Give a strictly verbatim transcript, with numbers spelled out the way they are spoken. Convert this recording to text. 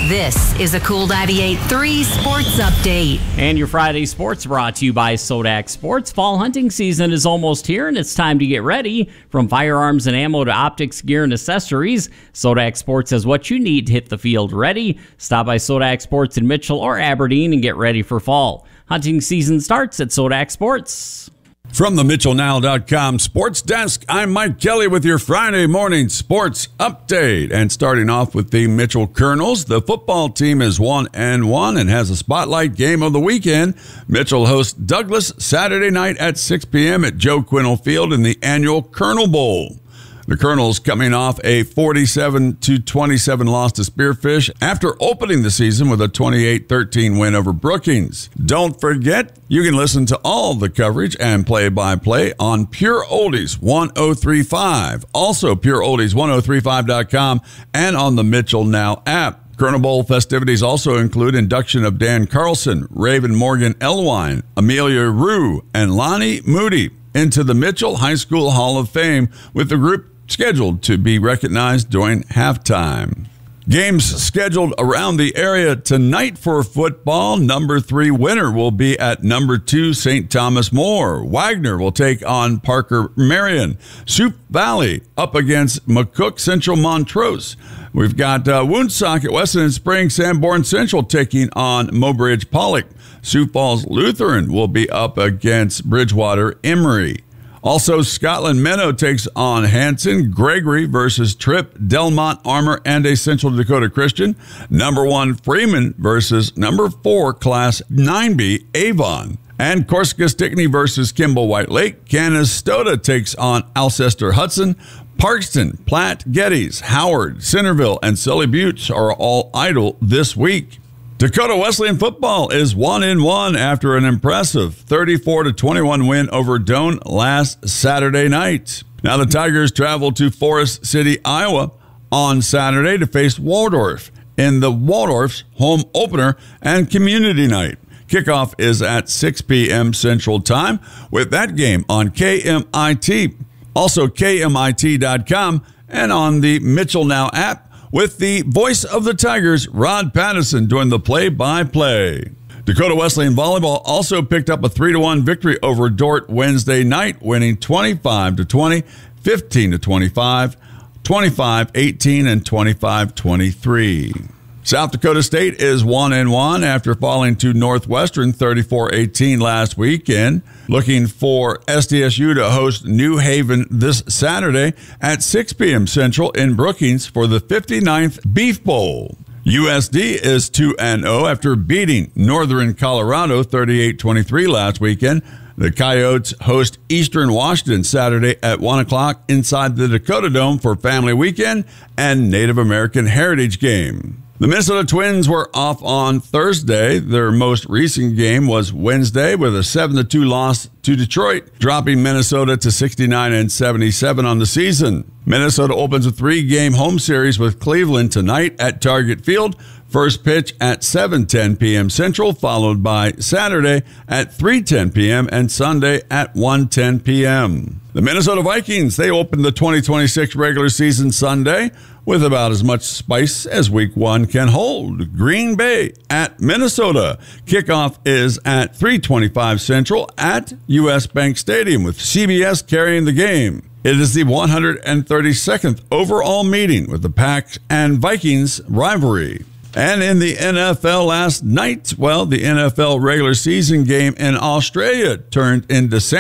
This is a Cool ninety-eight point three Sports Update. And your Friday sports brought to you by Sodak Sports. Fall hunting season is almost here, and it's time to get ready. From firearms and ammo to optics, gear, and accessories, Sodak Sports has what you need to hit the field ready. Stop by Sodak Sports in Mitchell or Aberdeen and get ready for fall. Hunting season starts at Sodak Sports. From the Mitchell Now dot com Sports Desk, I'm Mike Kelly with your Friday morning sports update. And starting off with the Mitchell Colonels, the football team is one and one and has a spotlight game of the weekend. Mitchell hosts Douglas Saturday night at six p.m. at Joe Quinnell Field in the annual Colonel Bowl. The Colonels coming off a forty-seven to twenty-seven loss to Spearfish after opening the season with a twenty-eight thirteen win over Brookings. Don't forget, you can listen to all the coverage and play-by-play on Pure Oldies one oh three point five. Also, Pure Oldies one oh three five dot com and on the Mitchell Now app. Colonel Bowl festivities also include induction of Dan Carlson, Raven Morgan Elwine, Amelia Rue, and Lonnie Moody into the Mitchell High School Hall of Fame, with the group scheduled to be recognized during halftime. Games scheduled around the area tonight for football. Number three winner will be at number two Saint Thomas More. Wagner will take on Parker Marion. Sioux Valley up against McCook Central Montrose. We've got uh, Woonsocket, Weston Springs, Sanborn Central taking on Mobridge Pollock. Sioux Falls Lutheran will be up against Bridgewater Emory. Also, Scotland Minnow takes on Hanson. Gregory versus Tripp, Delmont Armor, and a Central Dakota Christian. Number one Freeman versus number four Class nine B Avon. And Corsica Stickney versus Kimball White Lake. Canastota takes on Alcester Hudson. Parkston, Platte, Geddes, Howard, Centerville, and Sully Butte are all idle this week. Dakota Wesleyan football is one and one after an impressive thirty-four to twenty-one win over Doane last Saturday night. Now the Tigers travel to Forest City, Iowa on Saturday to face Waldorf in the Waldorf's home opener and community night. Kickoff is at six p.m. Central Time, with that game on K M I T, also K M I T dot com, and on the Mitchell Now app, with the voice of the Tigers, Rod Patterson, doing the play-by-play. Dakota Wesleyan Volleyball also picked up a three to one victory over Dordt Wednesday night, winning twenty-five to twenty, fifteen to twenty-five, twenty-five eighteen, and twenty-five twenty-three. South Dakota State is one and one after falling to Northwestern thirty-four eighteen last weekend. Looking for S D S U to host New Haven this Saturday at six p.m. Central in Brookings for the fifty-ninth Beef Bowl. U S D is two and oh after beating Northern Colorado thirty-eight twenty-three last weekend. The Coyotes host Eastern Washington Saturday at one o'clock inside the Dakota Dome for Family Weekend and Native American Heritage Game. The Minnesota Twins were off on Thursday. Their most recent game was Wednesday with a seven to two loss to Detroit, dropping Minnesota to sixty-nine and seventy-seven on the season. Minnesota opens a three-game home series with Cleveland tonight at Target Field. First pitch at seven ten p.m. Central, followed by Saturday at three ten p.m. and Sunday at one ten p.m. The Minnesota Vikings, they opened the twenty twenty-six regular season Sunday with about as much spice as week one can hold. Green Bay at Minnesota. Kickoff is at three twenty-five Central at U S Bank Stadium, with C B S carrying the game. It is the one hundred thirty-second overall meeting with the Pack and Vikings rivalry. And in the N F L last night, well, the N F L regular season game in Australia turned into San